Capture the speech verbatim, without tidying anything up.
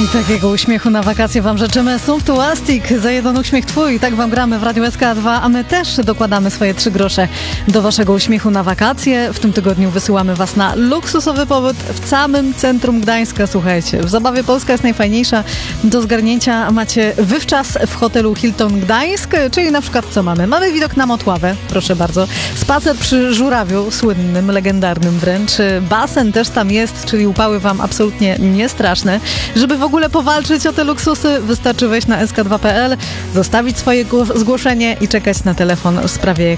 I takiego uśmiechu na wakacje wam życzymy. Sumptuastic, za jeden uśmiech twój. Tak wam gramy w Radiu S K dwa, a my też dokładamy swoje trzy grosze do waszego uśmiechu na wakacje. W tym tygodniu wysyłamy was na luksusowy pobyt w samym centrum Gdańska. Słuchajcie, w zabawie Polska jest najfajniejsza. Do zgarnięcia macie wywczas w hotelu Hilton Gdańsk, czyli na przykład co mamy? Mamy widok na Motławę, proszę bardzo. Spacer przy Żurawiu, słynnym, legendarnym wręcz. Basen też tam jest, czyli upały wam absolutnie nie straszne. Żeby w ogóle powalczyć o te luksusy, wystarczy wejść na S K dwa kropka P L, zostawić swoje zgłoszenie i czekać na telefon w sprawie